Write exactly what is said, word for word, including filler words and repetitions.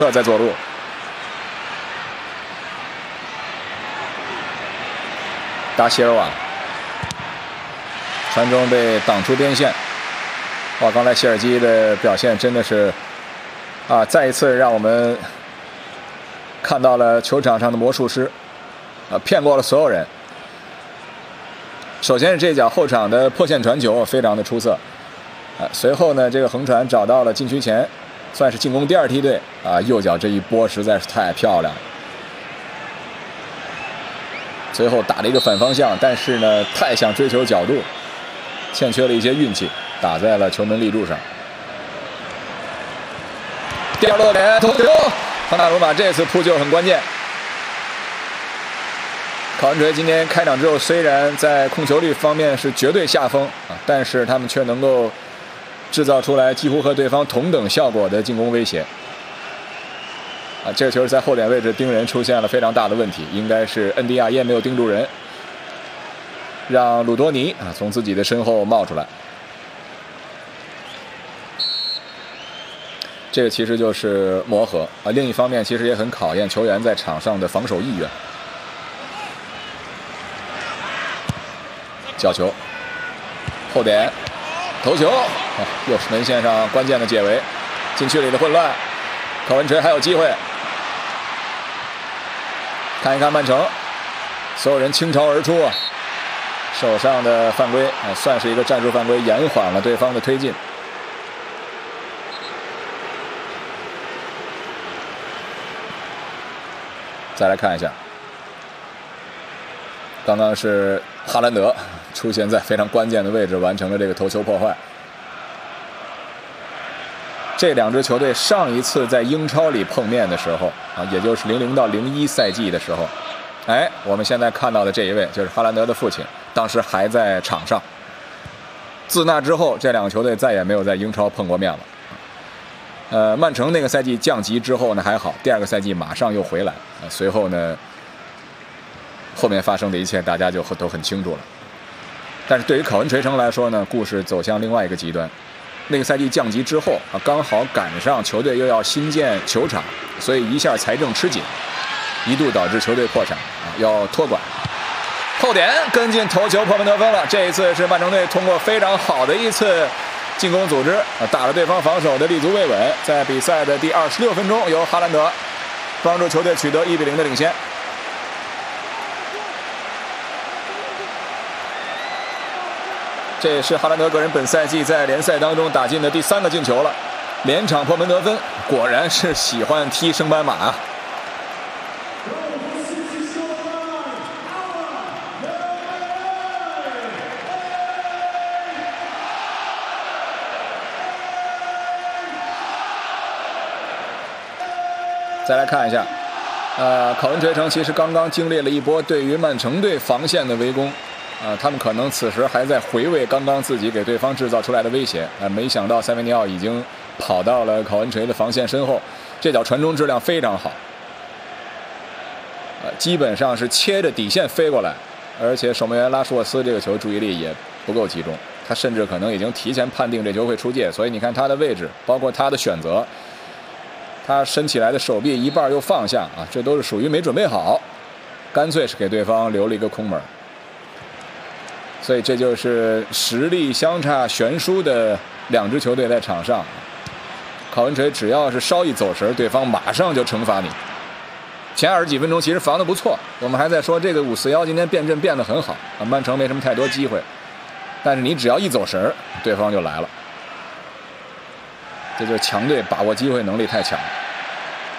在左路，达席尔瓦传中被挡出边线。哇，刚才谢尔基的表现真的是啊，再一次让我们看到了球场上的魔术师，啊，骗过了所有人。首先是这脚后场的破线传球非常的出色，啊，随后呢，这个横传找到了禁区前。 算是进攻第二梯队啊，右脚这一波实在是太漂亮了。最后打了一个反方向，但是呢，太想追求角度，欠缺了一些运气，打在了球门立柱上。第二落点头球，康纳鲁马这次扑救很关键。考文垂今天开场之后，虽然在控球率方面是绝对下风啊，但是他们却能够。 制造出来几乎和对方同等效果的进攻威胁，啊，这个球在后点位置盯人出现了非常大的问题，应该是恩迪亚耶没有盯住人，让鲁多尼啊从自己的身后冒出来，这个其实就是磨合啊。另一方面，其实也很考验球员在场上的防守意愿。角球，后点。 头球，啊，又是门线上关键的解围，禁区里的混乱，考文垂还有机会。看一看曼城，所有人倾巢而出啊，手上的犯规啊，算是一个战术犯规，延缓了对方的推进。再来看一下，刚刚是哈兰德。 出现在非常关键的位置，完成了这个头球破坏。这两支球队上一次在英超里碰面的时候啊，也就是零零到零一赛季的时候，哎，我们现在看到的这一位就是哈兰德的父亲，当时还在场上。自那之后，这两个球队再也没有在英超碰过面了。呃，曼城那个赛季降级之后呢还好，第二个赛季马上又回来，呃、随后呢，后面发生的一切大家就都很清楚了。 但是对于考文垂城来说呢，故事走向另外一个极端。那个赛季降级之后啊，刚好赶上球队又要新建球场，所以一下财政吃紧，一度导致球队破产啊，要托管。后点跟进头球破门得分了。这一次是曼城队通过非常好的一次进攻组织啊，打了对方防守的立足未稳。在比赛的第二十六分钟，由哈兰德帮助球队取得一比零的领先。 这也是哈兰德个人本赛季在联赛当中打进的第三个进球了，连场破门得分，果然是喜欢踢升班马啊！再来看一下，呃，考文垂城其实刚刚经历了一波对于曼城队防线的围攻。 啊，他们可能此时还在回味刚刚自己给对方制造出来的威胁啊，没想到塞维尼奥已经跑到了考文垂的防线身后，这脚传中质量非常好，呃，基本上是切着底线飞过来，而且守门员拉什沃斯这个球注意力也不够集中，他甚至可能已经提前判定这球会出界，所以你看他的位置，包括他的选择，他伸起来的手臂一半又放下啊，这都是属于没准备好，干脆是给对方留了一个空门。 所以这就是实力相差悬殊的两支球队在场上。考文垂只要是稍一走神，对方马上就惩罚你。前二十几分钟其实防得不错，我们还在说这个五四一今天变阵变得很好啊，曼城没什么太多机会，但是你只要一走神，对方就来了。这就是强队把握机会能力太强。